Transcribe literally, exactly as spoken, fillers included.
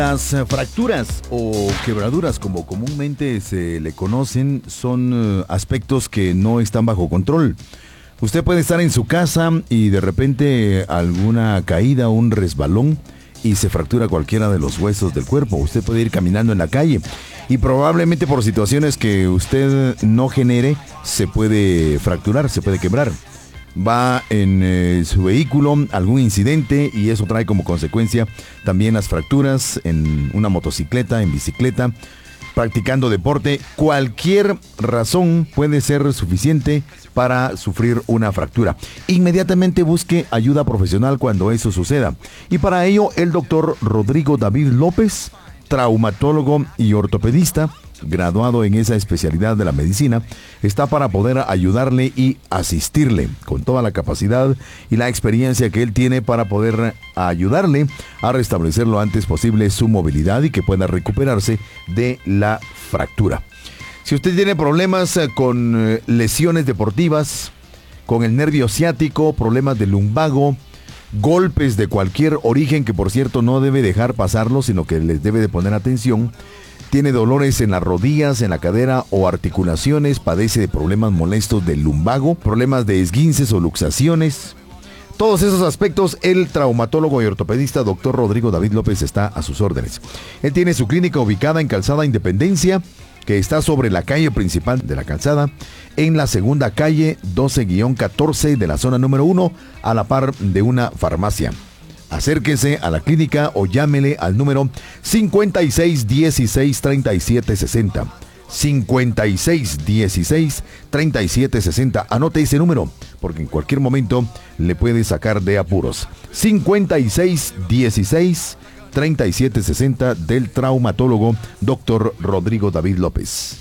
Las eh, fracturas o quebraduras, como comúnmente se le conocen, son eh, aspectos que no están bajo control. Usted puede estar en su casa y de repente alguna caída, un resbalón y se fractura cualquiera de los huesos del cuerpo. Usted puede ir caminando en la calle y probablemente por situaciones que usted no genere se puede fracturar, se puede quebrar. Va en eh, su vehículo, algún incidente, y eso trae como consecuencia también las fracturas en una motocicleta, en bicicleta, practicando deporte. Cualquier razón puede ser suficiente para sufrir una fractura. Inmediatamente busque ayuda profesional cuando eso suceda. Y para ello, el doctor Rodrigo David López, traumatólogo y ortopedista, graduado en esa especialidad de la medicina, está para poder ayudarle y asistirle con toda la capacidad y la experiencia que él tiene para poder ayudarle a restablecer lo antes posible su movilidad y que pueda recuperarse de la fractura. Si usted tiene problemas con lesiones deportivas, con el nervio ciático, problemas de lumbago, golpes de cualquier origen, que por cierto no debe dejar pasarlo, sino que les debe de poner atención, tiene dolores en las rodillas, en la cadera o articulaciones, padece de problemas molestos del lumbago, problemas de esguinces o luxaciones. Todos esos aspectos, el traumatólogo y ortopedista doctor Rodrigo David López está a sus órdenes. Él tiene su clínica ubicada en Calzada Independencia, que está sobre la calle principal de la calzada, en la segunda calle doce catorce de la zona número uno, a la par de una farmacia. Acérquese a la clínica o llámele al número cincuenta y seis dieciséis treinta y siete sesenta. cincuenta y seis dieciséis treinta y siete sesenta. Anote ese número, porque en cualquier momento le puede sacar de apuros. cincuenta y seis dieciséis treinta y siete sesenta del traumatólogo doctor Rodrigo David López.